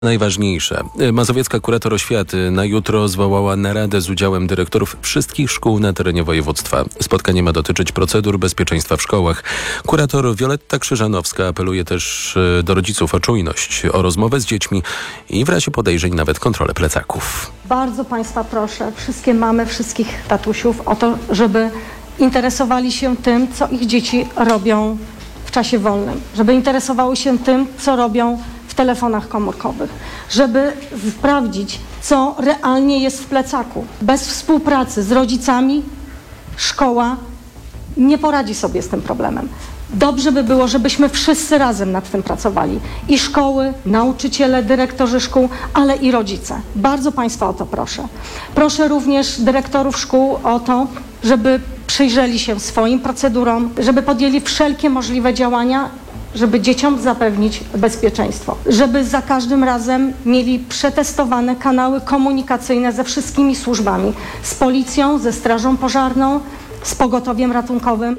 Najważniejsze. Mazowiecka kurator oświaty na jutro zwołała naradę z udziałem dyrektorów wszystkich szkół na terenie województwa. Spotkanie ma dotyczyć procedur bezpieczeństwa w szkołach. Kurator Wioletta Krzyżanowska apeluje też do rodziców o czujność, o rozmowę z dziećmi i w razie podejrzeń nawet kontrolę plecaków. Bardzo Państwa proszę, wszystkie mamy, wszystkich tatusiów o to, żeby interesowali się tym, co ich dzieci robią w czasie wolnym. Żeby interesowały się tym, co robią w telefonach komórkowych, żeby sprawdzić, co realnie jest w plecaku. Bez współpracy z rodzicami szkoła nie poradzi sobie z tym problemem. Dobrze by było, żebyśmy wszyscy razem nad tym pracowali. I szkoły, nauczyciele, dyrektorzy szkół, ale i rodzice. Bardzo Państwa o to proszę. Proszę również dyrektorów szkół o to, żeby przyjrzeli się swoim procedurom, żeby podjęli wszelkie możliwe działania, żeby dzieciom zapewnić bezpieczeństwo. Żeby za każdym razem mieli przetestowane kanały komunikacyjne ze wszystkimi służbami. Z policją, ze strażą pożarną, z pogotowiem ratunkowym.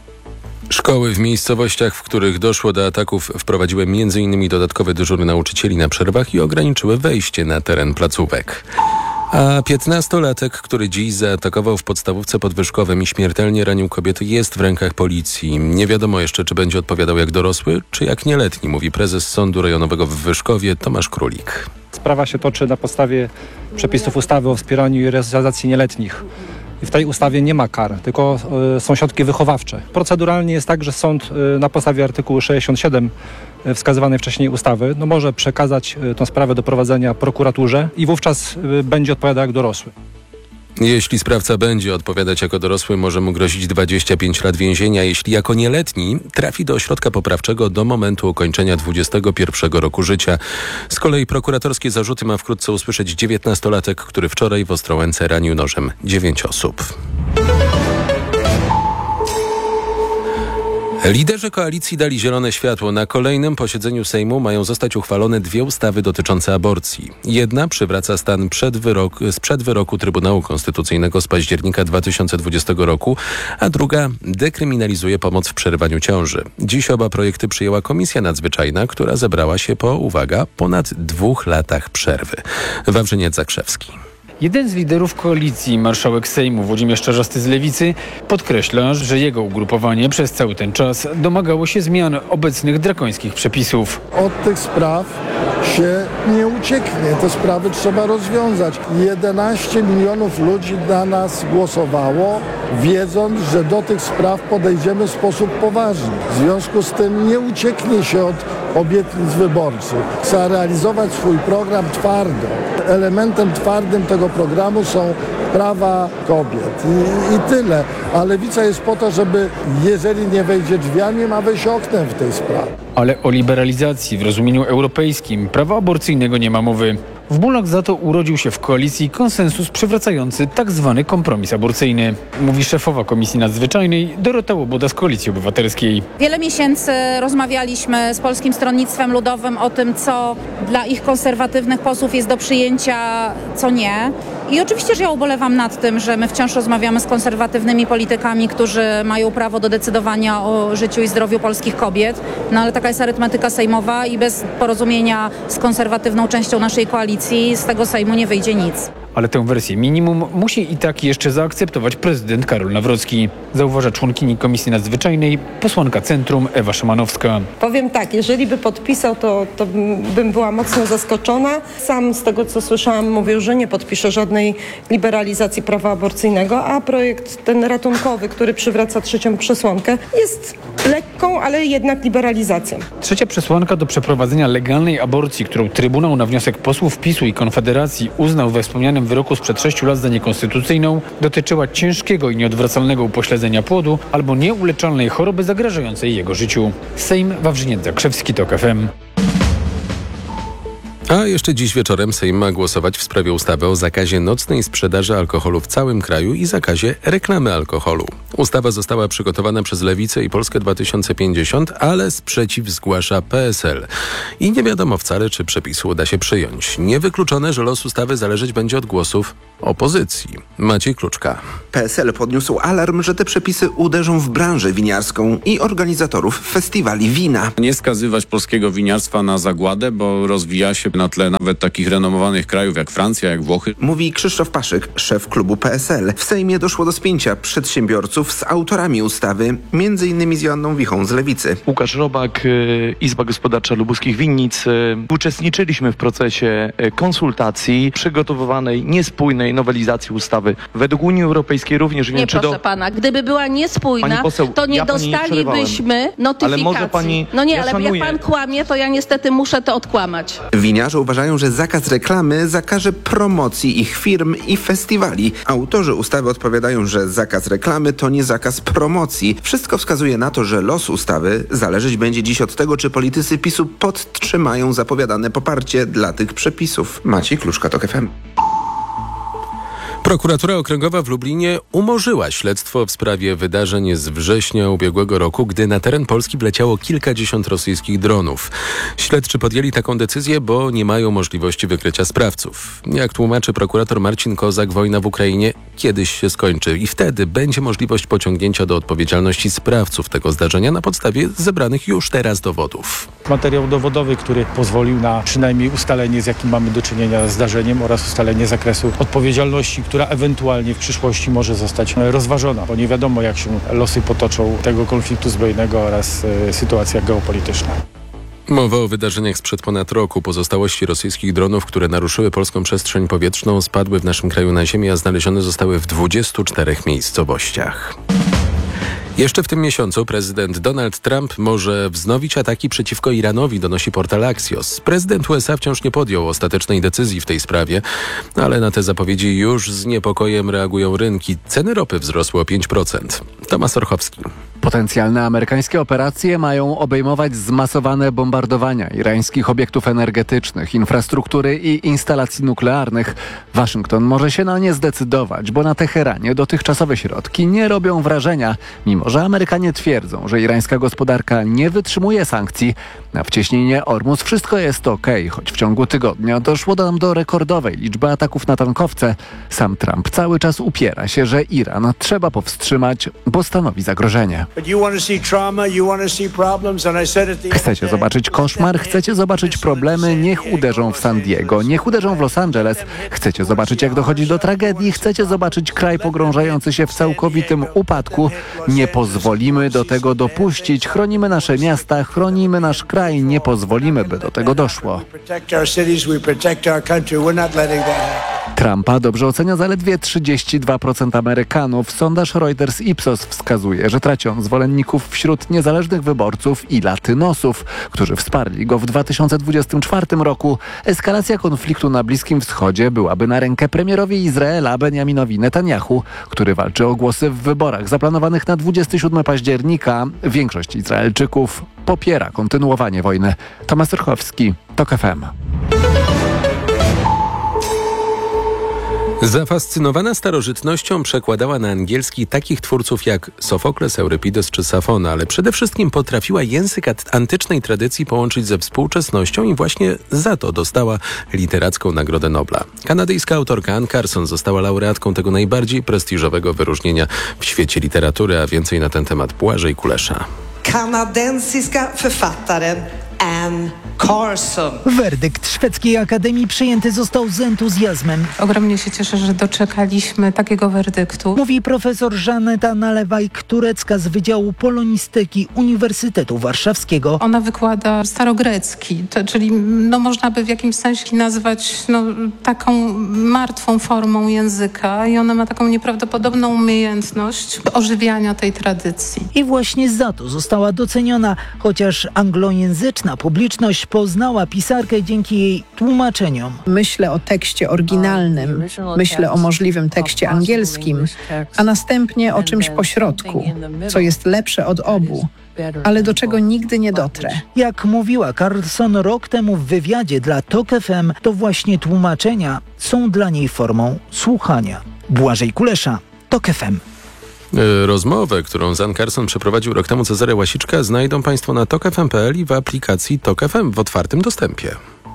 Szkoły w miejscowościach, w których doszło do ataków, wprowadziły m.in. dodatkowe dyżury nauczycieli na przerwach i ograniczyły wejście na teren placówek. A 15-latek, który dziś zaatakował w podstawówce pod Wyszkowem i śmiertelnie ranił kobiety, jest w rękach policji. Nie wiadomo jeszcze, czy będzie odpowiadał jak dorosły, czy jak nieletni, mówi prezes Sądu Rejonowego w Wyszkowie Tomasz Królik. Sprawa się toczy na podstawie przepisów ustawy o wspieraniu i resocjalizacji nieletnich. I w tej ustawie nie ma kar, tylko są środki wychowawcze. Proceduralnie jest tak, że sąd na podstawie artykułu 67 wskazywanej wcześniej ustawy może przekazać tę sprawę do prowadzenia prokuraturze i wówczas będzie odpowiadał jak dorosły. Jeśli sprawca będzie odpowiadać jako dorosły, może mu grozić 25 lat więzienia. Jeśli jako nieletni trafi do ośrodka poprawczego do momentu ukończenia 21 roku życia. Z kolei prokuratorskie zarzuty ma wkrótce usłyszeć 19-latek, który wczoraj w Ostrołęce ranił nożem 9 osób. Liderzy koalicji dali zielone światło. Na kolejnym posiedzeniu Sejmu mają zostać uchwalone 2 ustawy dotyczące aborcji. Jedna przywraca stan sprzed wyroku Trybunału Konstytucyjnego z października 2020 roku, a druga dekryminalizuje pomoc w przerywaniu ciąży. Dziś oba projekty przyjęła Komisja Nadzwyczajna, która zebrała się po, uwaga, ponad 2 latach przerwy. Wawrzyniec Zakrzewski. Jeden z liderów koalicji, marszałek Sejmu Włodzimierz Czarzasty z Lewicy, podkreśla, że jego ugrupowanie przez cały ten czas domagało się zmian obecnych drakońskich przepisów. Od tych spraw się nie ucieknie. Te sprawy trzeba rozwiązać. 11 milionów ludzi na nas głosowało, wiedząc, że do tych spraw podejdziemy w sposób poważny. W związku z tym nie ucieknie się od obietnic wyborczych. Chce realizować swój program twardo. Elementem twardym tego programu są prawa kobiet i tyle. A Lewica jest po to, żeby jeżeli nie wejdzie drzwiami, ma wejść oknem w tej sprawie. Ale o liberalizacji w rozumieniu europejskim prawa aborcyjnego nie ma mowy. W bólach za to urodził się w koalicji konsensus przywracający tak zwany kompromis aborcyjny, mówi szefowa Komisji Nadzwyczajnej Dorota Łoboda z Koalicji Obywatelskiej. Wiele miesięcy rozmawialiśmy z Polskim Stronnictwem Ludowym o tym, co dla ich konserwatywnych posłów jest do przyjęcia, co nie. I oczywiście, że ja ubolewam nad tym, że my wciąż rozmawiamy z konserwatywnymi politykami, którzy mają prawo do decydowania o życiu i zdrowiu polskich kobiet. No ale taka jest arytmetyka sejmowa i bez porozumienia z konserwatywną częścią naszej koalicji z tego Sejmu nie wyjdzie nic. Ale tę wersję minimum musi i tak jeszcze zaakceptować prezydent Karol Nawrocki, zauważa członkini Komisji Nadzwyczajnej, posłanka Centrum Ewa Szymanowska. Powiem tak, jeżeli by podpisał, to bym była mocno zaskoczona. Sam z tego, co słyszałam, mówił, że nie podpisze żadnej liberalizacji prawa aborcyjnego, a projekt ten ratunkowy, który przywraca 3. przesłankę, jest lekką, ale jednak liberalizacją. 3. przesłanka do przeprowadzenia legalnej aborcji, którą Trybunał na wniosek posłów PiS-u i Konfederacji uznał we wspomnianym wyroku sprzed 6 lat za niekonstytucyjną, dotyczyła ciężkiego i nieodwracalnego upośledzenia płodu albo nieuleczalnej choroby zagrażającej jego życiu. Sejm, Wawrzyniec Zakrzewski, TOK FM. A jeszcze dziś wieczorem Sejm ma głosować w sprawie ustawy o zakazie nocnej sprzedaży alkoholu w całym kraju i zakazie reklamy alkoholu. Ustawa została przygotowana przez Lewicę i Polskę 2050, ale sprzeciw zgłasza PSL. I nie wiadomo wcale, czy przepisu uda się przyjąć. Niewykluczone, że los ustawy zależeć będzie od głosów opozycji. Maciej Kluczka. PSL podniósł alarm, że te przepisy uderzą w branżę winiarską i organizatorów festiwali wina. Nie skazywać polskiego winiarstwa na zagładę, bo rozwija się Na tle nawet takich renomowanych krajów jak Francja, jak Włochy. Mówi Krzysztof Paszyk, szef klubu PSL. W Sejmie doszło do spięcia przedsiębiorców z autorami ustawy, m.in. z Joanną Wichą z Lewicy. Łukasz Robak, Izba Gospodarcza Lubuskich Winnic. Uczestniczyliśmy w procesie konsultacji przygotowywanej, niespójnej nowelizacji ustawy. Według Unii Europejskiej również nie, proszę pana, gdyby była niespójna, poseł, to nie dostalibyśmy notyfikacji. Ale może pani... ale szanuję. jak pan kłamie, to ja niestety muszę to odkłamać. Winiarze uważają, że zakaz reklamy zakaże promocji ich firm i festiwali. Autorzy ustawy odpowiadają, że zakaz reklamy to nie zakaz promocji. Wszystko wskazuje na to, że los ustawy zależeć będzie dziś od tego, czy politycy PiS-u podtrzymają zapowiadane poparcie dla tych przepisów. Maciej Kluszka, TOK FM. Prokuratura Okręgowa w Lublinie umorzyła śledztwo w sprawie wydarzeń z września ubiegłego roku, gdy na teren Polski wleciało kilkadziesiąt rosyjskich dronów. Śledczy podjęli taką decyzję, bo nie mają możliwości wykrycia sprawców. Jak tłumaczy prokurator Marcin Kozak, wojna w Ukrainie kiedyś się skończy i wtedy będzie możliwość pociągnięcia do odpowiedzialności sprawców tego zdarzenia na podstawie zebranych już teraz dowodów. Materiał dowodowy, który pozwolił na przynajmniej ustalenie, z jakim mamy do czynienia z zdarzeniem oraz ustalenie zakresu odpowiedzialności, która ewentualnie w przyszłości może zostać rozważona, bo nie wiadomo, jak się losy potoczą tego konfliktu zbrojnego oraz sytuacja geopolityczna. Mowa o wydarzeniach sprzed ponad roku. Pozostałości rosyjskich dronów, które naruszyły polską przestrzeń powietrzną, spadły w naszym kraju na ziemię, a znalezione zostały w 24 miejscowościach. Jeszcze w tym miesiącu prezydent Donald Trump może wznowić ataki przeciwko Iranowi, donosi portal Axios. Prezydent USA wciąż nie podjął ostatecznej decyzji w tej sprawie, ale na te zapowiedzi już z niepokojem reagują rynki. Ceny ropy wzrosły o 5%. Tomasz Orchowski. Potencjalne amerykańskie operacje mają obejmować zmasowane bombardowania irańskich obiektów energetycznych, infrastruktury i instalacji nuklearnych. Waszyngton może się na nie zdecydować, bo na Teheranie dotychczasowe środki nie robią wrażenia, mimo że Amerykanie twierdzą, że irańska gospodarka nie wytrzymuje sankcji. Na wcieśnienie Ormus wszystko jest okej, choć w ciągu tygodnia doszło tam do rekordowej liczby ataków na tankowce. Sam Trump cały czas upiera się, że Iran trzeba powstrzymać, bo stanowi zagrożenie. Chcecie zobaczyć koszmar? Chcecie zobaczyć problemy? Niech uderzą w San Diego, niech uderzą w Los Angeles. Chcecie zobaczyć, jak dochodzi do tragedii? Chcecie zobaczyć kraj pogrążający się w całkowitym upadku? Nie pozwolimy do tego dopuścić. Chronimy nasze miasta, chronimy nasz kraj. Nie pozwolimy, by do tego doszło. Trumpa dobrze ocenia zaledwie 32% Amerykanów. Sondaż Reuters Ipsos wskazuje, że traci on zwolenników wśród niezależnych wyborców i latynosów, którzy wsparli go w 2024 roku. Eskalacja konfliktu na Bliskim Wschodzie byłaby na rękę premierowi Izraela Benjaminowi Netanyahu, który walczy o głosy w wyborach zaplanowanych na 27 października. Większość Izraelczyków popiera kontynuowanie wojny. Tomasz Orchowski, TOK FM. Zafascynowana starożytnością przekładała na angielski takich twórców jak Sofokles, Eurypides czy Safona, ale przede wszystkim potrafiła język antycznej tradycji połączyć ze współczesnością i właśnie za to dostała literacką Nagrodę Nobla. Kanadyjska autorka Anne Carson została laureatką tego najbardziej prestiżowego wyróżnienia w świecie literatury, a więcej na ten temat Błażej Kulesza. Kanadensiska författaren Anne Carson. Werdykt szwedzkiej akademii przyjęty został z entuzjazmem. Ogromnie się cieszę, że doczekaliśmy takiego werdyktu. Mówi profesor Żaneta Nalewajk-Turecka z Wydziału Polonistyki Uniwersytetu Warszawskiego. Ona wykłada starogrecki, czyli można by w jakimś sensie nazwać taką martwą formą języka i ona ma taką nieprawdopodobną umiejętność ożywiania tej tradycji. I właśnie za to została doceniona, chociaż anglojęzyczna publiczność poznała pisarkę dzięki jej tłumaczeniom. Myślę o tekście oryginalnym, myślę o możliwym tekście angielskim, a następnie o czymś pośrodku, co jest lepsze od obu, ale do czego nigdy nie dotrę. Jak mówiła Carson rok temu w wywiadzie dla TOK FM, to właśnie tłumaczenia są dla niej formą słuchania. Błażej Kulesza, TOK FM. Rozmowę, którą z Anne Carson przeprowadził rok temu Cezary Łasiczka, znajdą Państwo na tokfm.pl i w aplikacji TOK FM w otwartym dostępie.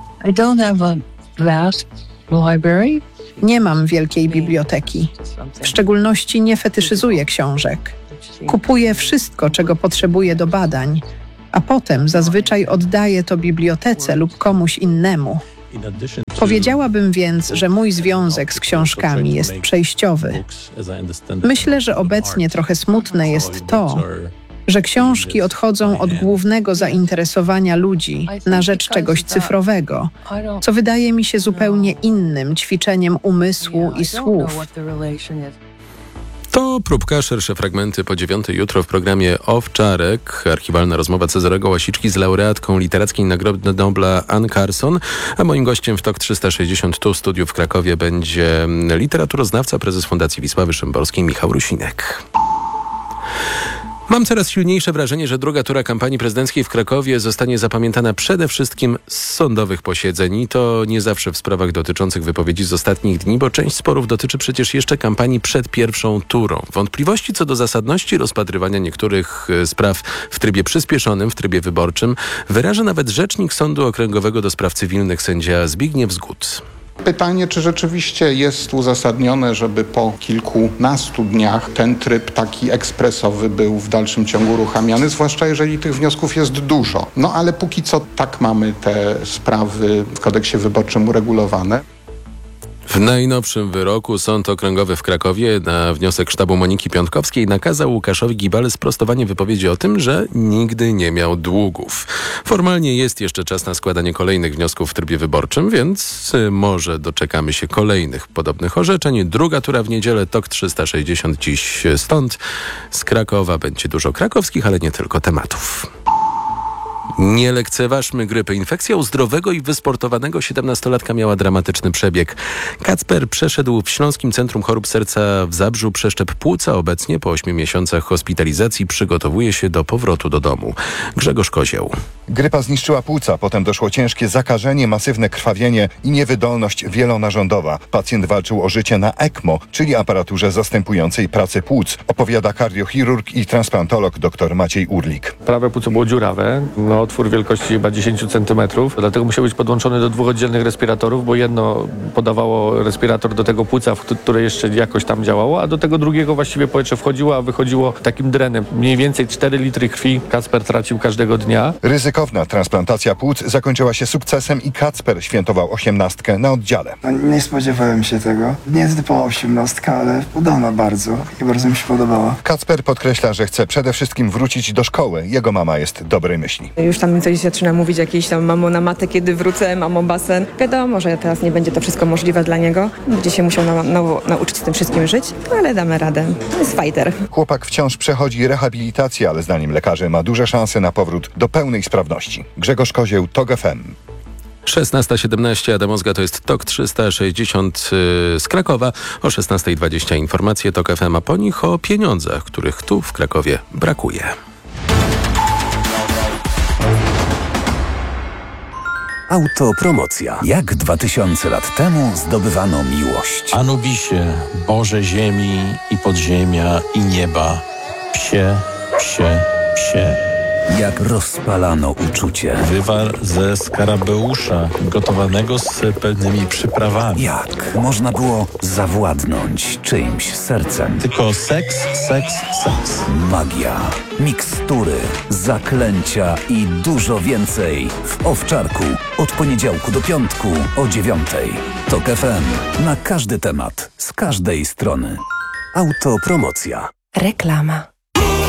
Nie mam wielkiej biblioteki. W szczególności nie fetyszyzuję książek. Kupuję wszystko, czego potrzebuję do badań, a potem zazwyczaj oddaję to bibliotece lub komuś innemu. Powiedziałabym więc, że mój związek z książkami jest przejściowy. Myślę, że obecnie trochę smutne jest to, że książki odchodzą od głównego zainteresowania ludzi na rzecz czegoś cyfrowego, co wydaje mi się zupełnie innym ćwiczeniem umysłu i słów. To próbka, szersze fragmenty po 9 jutro w programie Owczarek. Archiwalna rozmowa Cezarego Łasiczki z laureatką Literackiej Nagrody Nobla Ann Carson. A moim gościem w TOK 360 tu w studiu w Krakowie będzie literaturoznawca, prezes Fundacji Wisławy Szymborskiej Michał Rusinek. Mam coraz silniejsze wrażenie, że druga tura kampanii prezydenckiej w Krakowie zostanie zapamiętana przede wszystkim z sądowych posiedzeń. I to nie zawsze w sprawach dotyczących wypowiedzi z ostatnich dni, bo część sporów dotyczy przecież jeszcze kampanii przed pierwszą turą. Wątpliwości co do zasadności rozpatrywania niektórych spraw w trybie przyspieszonym, w trybie wyborczym, wyraża nawet rzecznik Sądu Okręgowego do Spraw Cywilnych sędzia Zbigniew Zgód. Pytanie, czy rzeczywiście jest uzasadnione, żeby po kilkunastu dniach ten tryb taki ekspresowy był w dalszym ciągu uruchamiany, zwłaszcza jeżeli tych wniosków jest dużo. No ale póki co tak mamy te sprawy w kodeksie wyborczym uregulowane. W najnowszym wyroku Sąd Okręgowy w Krakowie na wniosek sztabu Moniki Piątkowskiej nakazał Łukaszowi Gibale sprostowanie wypowiedzi o tym, że nigdy nie miał długów. Formalnie jest jeszcze czas na składanie kolejnych wniosków w trybie wyborczym, więc może doczekamy się kolejnych podobnych orzeczeń. Druga tura w niedzielę, TOK 360 dziś stąd. Z Krakowa będzie dużo krakowskich, ale nie tylko tematów. Nie lekceważmy grypy. Infekcja u zdrowego i wysportowanego 17-latka miała dramatyczny przebieg. Kacper przeszedł w Śląskim Centrum Chorób Serca w Zabrzu przeszczep płuca. Obecnie po 8 miesiącach hospitalizacji przygotowuje się do powrotu do domu. Grzegorz Kozieł. Grypa zniszczyła płuca, potem doszło ciężkie zakażenie, masywne krwawienie i niewydolność wielonarządowa. Pacjent walczył o życie na ECMO, czyli aparaturze zastępującej pracę płuc, opowiada kardiochirurg i transplantolog dr Maciej Urlik. Prawe płuco było dziurawe, otwór wielkości chyba 10 cm, dlatego musiał być podłączony do 2 oddzielnych respiratorów, bo jedno podawało respirator do tego płuca, które jeszcze jakoś tam działało, a do tego drugiego właściwie powietrze wchodziło, a wychodziło takim drenem. Mniej więcej 4 litry krwi Kacper tracił każdego dnia. Ryzykowna transplantacja płuc zakończyła się sukcesem i Kacper świętował 18 na oddziale. Nie spodziewałem się tego. Nie jest typowa 18, ale udana bardzo i bardzo mi się podobała. Kacper podkreśla, że chce przede wszystkim wrócić do szkoły. Jego mama jest dobrej myśli. Już tam coś zaczyna mówić, jakieś tam mamo na matę, kiedy wrócę, mamo basen. Wiadomo, że teraz nie będzie to wszystko możliwe dla niego. Będzie się musiał nauczyć z tym wszystkim żyć, ale damy radę. To jest fighter. Chłopak wciąż przechodzi rehabilitację, ale zdaniem lekarzy ma duże szanse na powrót do pełnej sprawności. Grzegorz Kozieł, TOK FM. 16:17, Adam Ozga, to jest TOK 360 z Krakowa. O 16:20 informacje TOK FM, a po nich o pieniądzach, których tu w Krakowie brakuje. Autopromocja. Jak 2000 lat temu zdobywano miłość? Anubisie, Boże ziemi i podziemia i nieba, psie, psie, psie. Jak rozpalano uczucie? Wywar ze skarabeusza, gotowanego z pewnymi przyprawami. Jak można było zawładnąć czyimś sercem? Tylko seks, seks, seks. Magia, mikstury, zaklęcia i dużo więcej w Owczarku. Od poniedziałku do piątku o 9:00. TOK FM. Na każdy temat, z każdej strony. Autopromocja. Reklama.